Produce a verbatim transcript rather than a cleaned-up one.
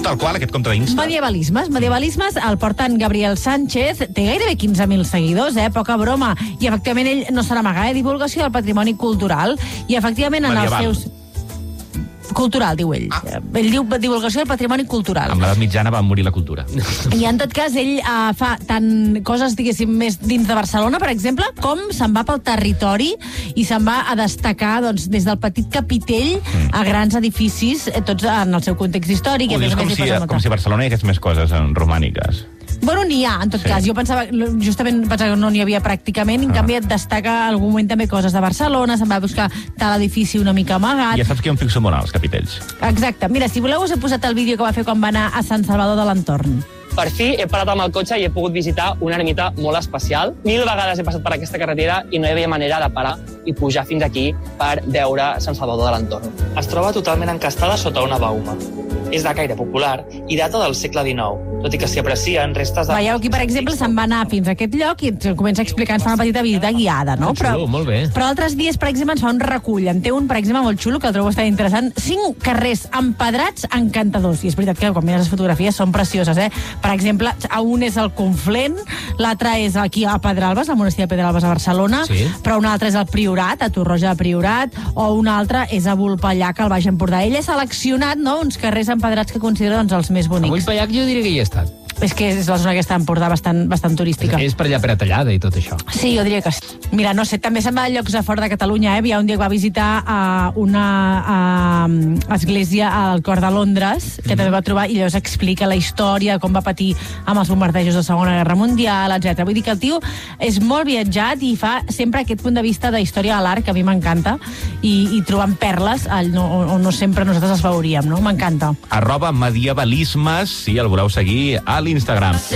tal qual, aquest compte d'Insta? Medievalismes. Medievalismes el porten Gabriel Sánchez, té gairebé quinze mil seguidors, eh? Poca broma. I efectivament ell no se n'amaga, eh? Divulgació del patrimoni cultural. I efectivament en Medieval. els seus... Cultural, diu ell. Ah. Ell diu divulgació del patrimoni cultural. Amb l'edat mitjana va morir la cultura. I en tot cas, ell uh, fa tant coses, diguéssim, més dins de Barcelona, per exemple, com se'n va pel territori i se'n va a destacar doncs, des del petit capitell mm. a grans edificis, eh, tots en el seu context històric. Ho dius com si, com si a Barcelona hi hagués més coses en romàniques. Bueno, n'hi ha, en tot sí. cas. Jo pensava, justament pensava que no n'hi havia pràcticament, i en ah. canvi et destaca en algun moment també coses de Barcelona, se'n va buscar tal edifici una mica amagat. Ja saps que jo em fixo molt en els capitells. Exacte. Mira, si voleu us he posat el vídeo que va fer quan va anar a Sant Salvador de l'entorn. Per fi he parat amb el cotxe i he pogut visitar una ermita molt especial. Mil vegades he passat per aquesta carretera i no hi havia manera de parar i pujar fins aquí per veure Sant Salvador de l'entorn. Es troba totalment encastada sota una bauma. És de caire popular i data del segle dinou, tot i que s'hi aprecien restes de... Veieu, aquí, per exemple, se'n va anar fins a aquest lloc i ens comença a explicar, ens fa una petita visita guiada, no? Però, xulo, molt bé. Però altres dies, per exemple, ens fa un recull. En té un, per exemple, molt xulo, que el trobo bastant interessant. Cinc carrers empedrats encantadors. I és veritat que quan mires les fotografies són precioses, eh? Per exemple, un és el Conflent, l'altre és aquí a Pedralbes, al monestir de Pedralbes a Barcelona, sí. Però un altre és el Priorat, a Torroja de Priorat, o un altre és a Vulpellac, al Baix Empordà. Ell ha seleccionat, no?, uns carrers empedrats que considera doncs, els més bonics. A Vulpellac jo diria que hi he estat. És que és la zona aquesta d'Empordà bastant, bastant turística. És per allà per Tallada i tot això. Sí, jo diria que sí. Mira, no sé, també se'n va a llocs a fora de Catalunya, eh? Hi ha un dia que va visitar uh, una uh, església al cor de Londres, que mm. també va trobar, i llavors explica la història, com va patir amb els bombardejos de la Segona Guerra Mundial, etcètera. Vull dir que el tio és molt viatjat i fa sempre aquest punt de vista de història de l'art, que a mi m'encanta, i, i trobant perles on no, on no sempre nosaltres les veuríem, no? M'encanta. Arroba medievalismes, sí, el voleu seguir a l'Instagram.